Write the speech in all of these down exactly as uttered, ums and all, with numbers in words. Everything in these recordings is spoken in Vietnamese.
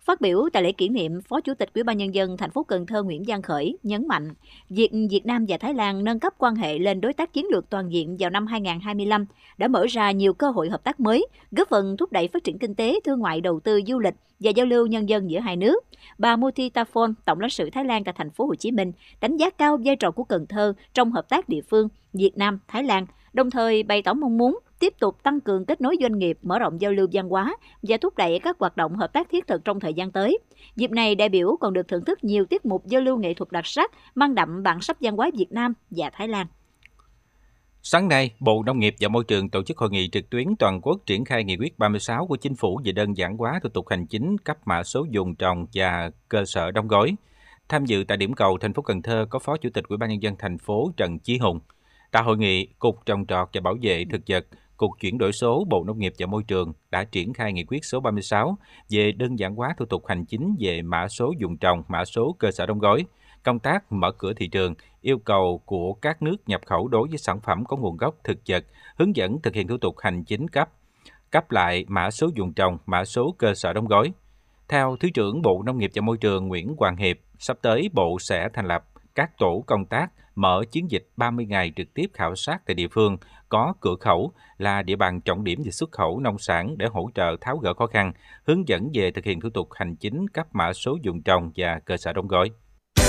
Phát biểu tại lễ kỷ niệm, Phó Chủ tịch Ủy ban Nhân dân thành phố Cần Thơ Nguyễn Văn Khởi nhấn mạnh, việc Việt Nam và Thái Lan nâng cấp quan hệ lên đối tác chiến lược toàn diện vào năm hai nghìn không trăm hai mươi lăm đã mở ra nhiều cơ hội hợp tác mới, góp phần thúc đẩy phát triển kinh tế, thương mại, đầu tư, du lịch và giao lưu nhân dân giữa hai nước. Bà Muthitthaphone, Tổng lãnh sự Thái Lan tại thành phố Hồ Chí Minh, đánh giá cao vai trò của Cần Thơ trong hợp tác địa phương Việt Nam, Thái Lan, đồng thời bày tỏ mong muốn tiếp tục tăng cường kết nối doanh nghiệp, mở rộng giao lưu văn hóa và thúc đẩy các hoạt động hợp tác thiết thực trong thời gian tới. Dịp này, đại biểu còn được thưởng thức nhiều tiết mục giao lưu nghệ thuật đặc sắc, mang đậm bản sắc văn hóa Việt Nam và Thái Lan. Sáng nay, Bộ Nông nghiệp và Môi trường tổ chức hội nghị trực tuyến toàn quốc triển khai nghị quyết ba mươi sáu của Chính phủ về đơn giản hóa thủ tục hành chính cấp mã số vùng trồng và cơ sở đóng gói. Tham dự tại điểm cầu thành phố Cần Thơ có Phó Chủ tịch Ủy ban Nhân dân thành phố Trần Chí Hùng. Tại hội nghị, Cục Trồng trọt và Bảo vệ thực vật, Cục chuyển đổi số Bộ Nông nghiệp và Môi trường đã triển khai nghị quyết số ba mươi sáu về đơn giản hóa thủ tục hành chính về mã số vùng trồng, mã số cơ sở đóng gói, công tác mở cửa thị trường, yêu cầu của các nước nhập khẩu đối với sản phẩm có nguồn gốc thực vật, hướng dẫn thực hiện thủ tục hành chính cấp, cấp lại mã số vùng trồng, mã số cơ sở đóng gói. Theo Thứ trưởng Bộ Nông nghiệp và Môi trường Nguyễn Hoàng Hiệp, sắp tới Bộ sẽ thành lập các tổ công tác mở chiến dịch ba mươi ngày trực tiếp khảo sát tại địa phương có cửa khẩu là địa bàn trọng điểm về xuất khẩu nông sản để hỗ trợ tháo gỡ khó khăn, hướng dẫn về thực hiện thủ tục hành chính cấp mã số vùng trồng và cơ sở đóng gói.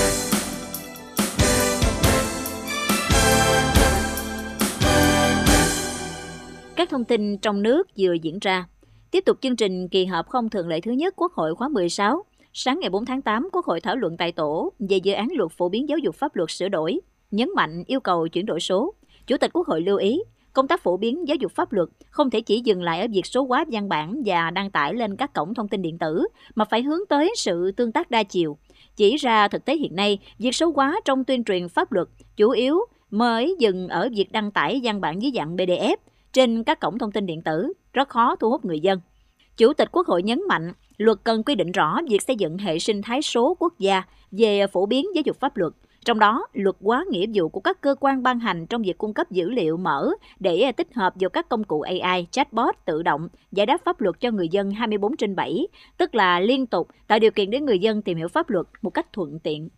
Các thông tin trong nước vừa diễn ra. Tiếp tục chương trình kỳ họp không thường lệ thứ nhất Quốc hội khóa mười sáu. Sáng ngày bốn tháng tám, Quốc hội thảo luận tại tổ về dự án luật phổ biến giáo dục pháp luật sửa đổi, nhấn mạnh yêu cầu chuyển đổi số. Chủ tịch Quốc hội lưu ý, công tác phổ biến giáo dục pháp luật không thể chỉ dừng lại ở việc số hóa văn bản và đăng tải lên các cổng thông tin điện tử, mà phải hướng tới sự tương tác đa chiều. Chỉ ra thực tế hiện nay, việc số hóa trong tuyên truyền pháp luật chủ yếu mới dừng ở việc đăng tải văn bản dưới dạng pê đê ép trên các cổng thông tin điện tử, rất khó thu hút người dân. Chủ tịch Quốc hội nhấn mạnh, luật cần quy định rõ việc xây dựng hệ sinh thái số quốc gia về phổ biến giáo dục pháp luật. Trong đó, luật hóa nghĩa vụ của các cơ quan ban hành trong việc cung cấp dữ liệu mở để tích hợp vào các công cụ a i, chatbot tự động, giải đáp pháp luật cho người dân hai mươi bốn trên bảy, tức là liên tục tạo điều kiện để người dân tìm hiểu pháp luật một cách thuận tiện.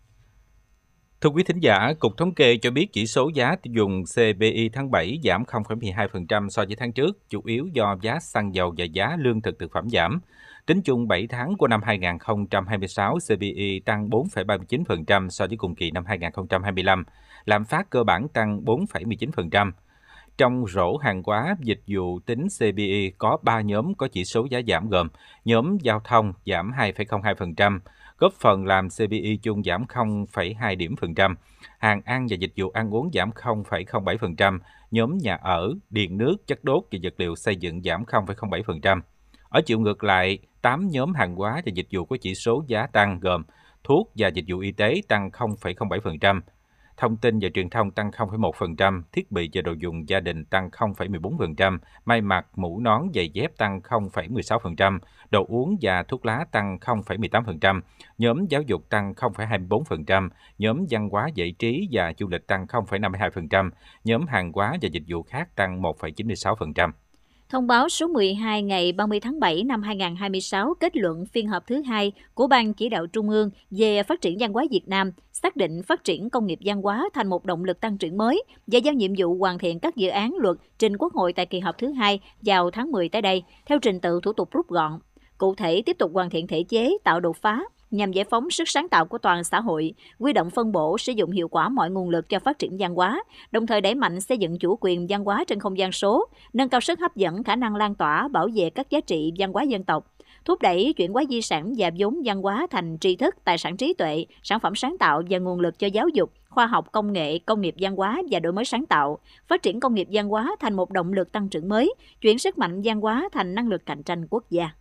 Thưa quý thính giả, Cục Thống kê cho biết chỉ số giá tiêu dùng xê pê i tháng bảy giảm không phẩy mười hai phần trăm so với tháng trước, chủ yếu do giá xăng dầu và giá lương thực thực phẩm giảm. Tính chung bảy tháng của năm hai nghìn không trăm hai mươi sáu, xê pê i tăng bốn phẩy ba mươi chín phần trăm so với cùng kỳ năm hai nghìn không trăm hai mươi lăm, lạm phát cơ bản tăng bốn phẩy mười chín phần trăm. Trong rổ hàng hóa dịch vụ tính xê pê i có ba nhóm có chỉ số giá giảm gồm nhóm giao thông giảm hai phẩy không hai phần trăm, góp phần làm xê pê i chung giảm không phẩy hai điểm phần trăm, hàng ăn và dịch vụ ăn uống giảm không phẩy không bảy phần trăm, nhóm nhà ở, điện nước, chất đốt và vật liệu xây dựng giảm không phẩy không bảy phần trăm. Ở chiều ngược lại, tám nhóm hàng hóa và dịch vụ có chỉ số giá tăng gồm thuốc và dịch vụ y tế tăng không phẩy không bảy phần trăm, thông tin và truyền thông tăng không phẩy một phần trăm, thiết bị và đồ dùng gia đình tăng không phẩy mười bốn phần trăm, may mặc, mũ nón, giày dép tăng không phẩy mười sáu phần trăm, đồ uống và thuốc lá tăng không phẩy mười tám phần trăm, nhóm giáo dục tăng không phẩy hai mươi bốn phần trăm, nhóm văn hóa giải trí và du lịch tăng không phẩy năm mươi hai phần trăm, nhóm hàng hóa và dịch vụ khác tăng một phẩy chín mươi sáu phần trăm. Thông báo số mười hai ngày ba mươi tháng bảy năm hai nghìn không trăm hai mươi sáu kết luận phiên họp thứ hai của Ban Chỉ đạo Trung ương về phát triển văn hóa Việt Nam, xác định phát triển công nghiệp văn hóa thành một động lực tăng trưởng mới và giao nhiệm vụ hoàn thiện các dự án luật trình Quốc hội tại kỳ họp thứ hai vào tháng mười tới đây, theo trình tự thủ tục rút gọn. Cụ thể, tiếp tục hoàn thiện thể chế, tạo đột phá, nhằm giải phóng sức sáng tạo của toàn xã hội, huy động phân bổ, sử dụng hiệu quả mọi nguồn lực cho phát triển văn hóa, đồng thời đẩy mạnh xây dựng chủ quyền văn hóa trên không gian số, nâng cao sức hấp dẫn, khả năng lan tỏa, bảo vệ các giá trị văn hóa dân tộc, thúc đẩy chuyển hóa di sản và vốn văn hóa thành tri thức, tài sản trí tuệ, sản phẩm sáng tạo và nguồn lực cho giáo dục, khoa học, công nghệ, công nghiệp văn hóa và đổi mới sáng tạo, phát triển công nghiệp văn hóa thành một động lực tăng trưởng mới, chuyển sức mạnh văn hóa thành năng lực cạnh tranh quốc gia.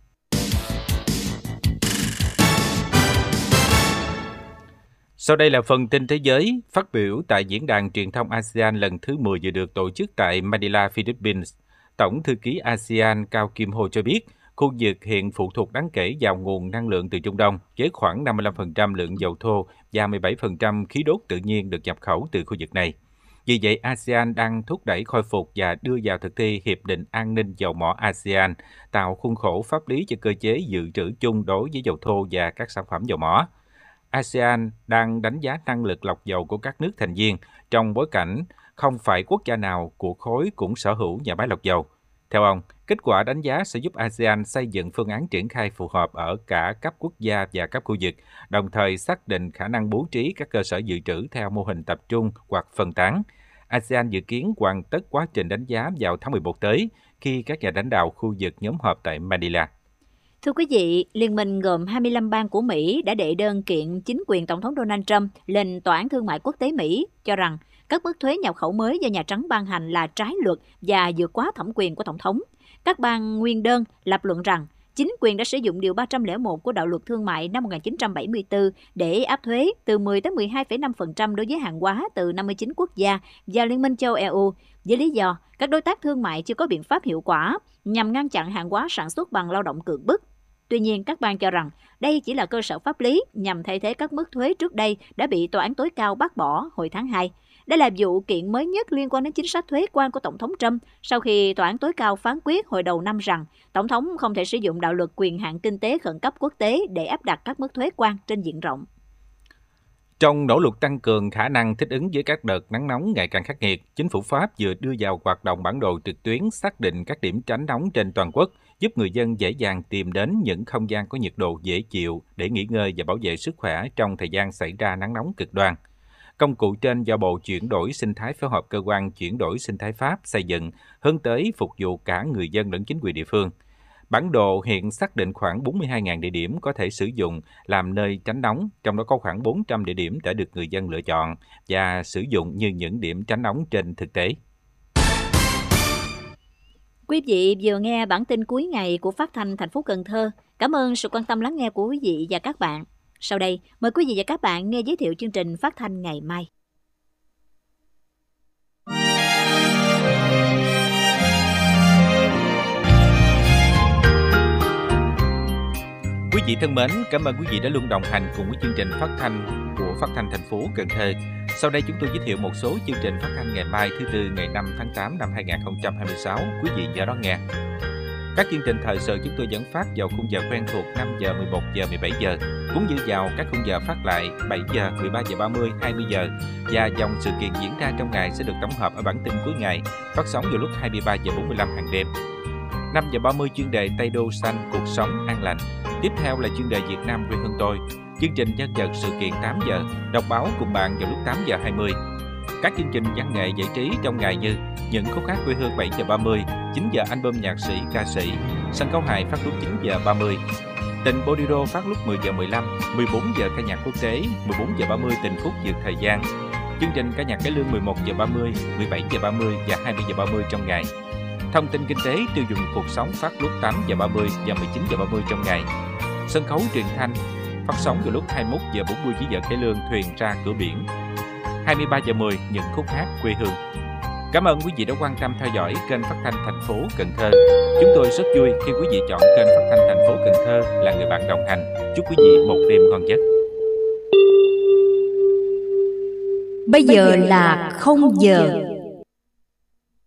Sau đây là phần tin thế giới. Phát biểu tại Diễn đàn Truyền thông a sê an lần thứ mười vừa được tổ chức tại Manila, Philippines, Tổng thư ký a sê an Cao Kim Ho cho biết, khu vực hiện phụ thuộc đáng kể vào nguồn năng lượng từ Trung Đông, với khoảng năm mươi lăm phần trăm lượng dầu thô và mười bảy phần trăm khí đốt tự nhiên được nhập khẩu từ khu vực này. Vì vậy, a sê an đang thúc đẩy khôi phục và đưa vào thực thi Hiệp định An ninh dầu mỏ a sê an, tạo khuôn khổ pháp lý cho cơ chế dự trữ chung đối với dầu thô và các sản phẩm dầu mỏ. a sê an đang đánh giá năng lực lọc dầu của các nước thành viên trong bối cảnh không phải quốc gia nào của khối cũng sở hữu nhà máy lọc dầu. Theo ông, kết quả đánh giá sẽ giúp a sê an xây dựng phương án triển khai phù hợp ở cả cấp quốc gia và cấp khu vực, đồng thời xác định khả năng bố trí các cơ sở dự trữ theo mô hình tập trung hoặc phân tán. a sê an dự kiến hoàn tất quá trình đánh giá vào tháng mười một tới, khi các nhà lãnh đạo khu vực nhóm họp tại Manila. Thưa quý vị, Liên minh gồm hai mươi lăm bang của Mỹ đã đệ đơn kiện chính quyền Tổng thống Donald Trump lên Tòa án Thương mại Quốc tế Mỹ cho rằng các mức thuế nhập khẩu mới do Nhà Trắng ban hành là trái luật và vượt quá thẩm quyền của Tổng thống. Các bang nguyên đơn lập luận rằng chính quyền đã sử dụng Điều ba trăm lẻ một của Đạo luật Thương mại năm một nghìn chín trăm bảy mươi tư để áp thuế từ mười tới mười hai phẩy năm phần trăm đối với hàng hóa từ năm mươi chín quốc gia và Liên minh châu e u, với lý do các đối tác thương mại chưa có biện pháp hiệu quả nhằm ngăn chặn hàng hóa sản xuất bằng lao động cưỡng bức. Tuy nhiên, các bang cho rằng đây chỉ là cơ sở pháp lý nhằm thay thế các mức thuế trước đây đã bị Tòa án tối cao bác bỏ hồi tháng hai. Đây là vụ kiện mới nhất liên quan đến chính sách thuế quan của Tổng thống Trump sau khi Tòa án tối cao phán quyết hồi đầu năm rằng Tổng thống không thể sử dụng đạo luật quyền hạn kinh tế khẩn cấp quốc tế để áp đặt các mức thuế quan trên diện rộng. Trong nỗ lực tăng cường khả năng thích ứng với các đợt nắng nóng ngày càng khắc nghiệt, chính phủ Pháp vừa đưa vào hoạt động bản đồ trực tuyến xác định các điểm tránh nóng trên toàn quốc, giúp người dân dễ dàng tìm đến những không gian có nhiệt độ dễ chịu để nghỉ ngơi và bảo vệ sức khỏe trong thời gian xảy ra nắng nóng cực đoan. Công cụ trên do Bộ Chuyển đổi Sinh thái phối hợp Cơ quan Chuyển đổi Sinh thái Pháp xây dựng, hướng tới phục vụ cả người dân lẫn chính quyền địa phương. Bản đồ hiện xác định khoảng bốn mươi hai nghìn địa điểm có thể sử dụng làm nơi tránh nóng, trong đó có khoảng bốn trăm địa điểm đã được người dân lựa chọn và sử dụng như những điểm tránh nóng trên thực tế. Quý vị vừa nghe bản tin cuối ngày của Phát thanh thành phố Cần Thơ. Cảm ơn sự quan tâm lắng nghe của quý vị và các bạn. Sau đây, mời quý vị và các bạn nghe giới thiệu chương trình phát thanh ngày mai. Quý vị thân mến, cảm ơn quý vị đã luôn đồng hành cùng với chương trình phát thanh của Phát thanh thành phố Cần Thơ. Sau đây chúng tôi giới thiệu một số chương trình phát thanh ngày mai thứ Tư ngày năm tháng tám năm hai nghìn không trăm hai mươi sáu. Quý vị nhớ đón nghe. Các chương trình thời sự chúng tôi vẫn phát vào khung giờ quen thuộc năm giờ, mười một giờ, mười bảy giờ, cũng như vào các khung giờ phát lại bảy giờ, mười ba giờ ba mươi, hai mươi giờ, và dòng sự kiện diễn ra trong ngày sẽ được tổng hợp ở bản tin cuối ngày, phát sóng vào lúc hai mươi ba giờ bốn mươi lăm hàng đêm. năm giờ ba mươi chuyên đề Tây Đô Xanh, cuộc sống an lành. Tiếp theo là chuyên đề Việt Nam quê hương tôi. Chương trình nhân vật sự kiện tám giờ, đọc báo cùng bạn vào lúc tám giờ hai mươi. Các chương trình văn nghệ giải trí trong ngày như những khúc hát quê hương bảy giờ ba mươi, chín giờ album nhạc sĩ ca sĩ, sân khấu hài phát lúc chín giờ ba mươi. Tình Bolero phát lúc mười giờ mười lăm, mười bốn giờ ca nhạc quốc tế, mười bốn giờ ba mươi tình khúc vượt thời gian. Chương trình ca nhạc cải lương mười một giờ ba mươi, mười bảy giờ ba mươi và hai mươi giờ ba mươi trong ngày. Thông tin kinh tế tiêu dùng cuộc sống phát lúc tám giờ ba mươi và mười chín giờ ba mươi trong ngày. Sân khấu truyền thanh phát sóng vào lúc hai mươi mốt giờ bốn mươi với giờ cải lương thuyền ra cửa biển. hai mươi ba giờ mười những khúc hát quê hương. Cảm ơn quý vị đã quan tâm theo dõi kênh phát thanh thành phố Cần Thơ. Chúng tôi rất vui khi quý vị chọn kênh phát thanh thành phố Cần Thơ là người bạn đồng hành. Chúc quý vị một đêm ngon giấc. Bây giờ là không giờ.